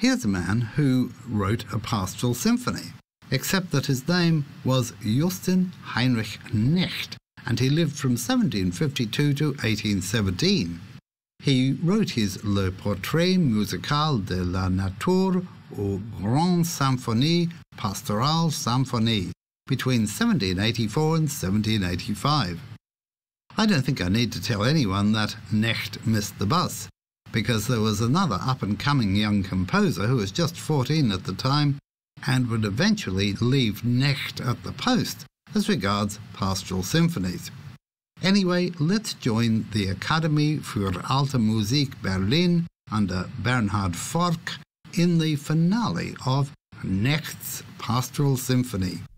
Here's a man who wrote a pastoral symphony, except that his name was Justin Heinrich Knecht, and he lived from 1752 to 1817. He wrote his Le Portrait musical de la nature aux grandes symphonies pastorales symphonie between 1784 and 1785. I don't think I need to tell anyone that Knecht missed the bus, because there was another up-and-coming young composer who was just 14 at the time and would eventually leave Knecht at the post as regards pastoral symphonies. Anyway, let's join the Akademie für Alte Musik Berlin under Bernhard Forck in the finale of Knecht's Pastoral Symphony.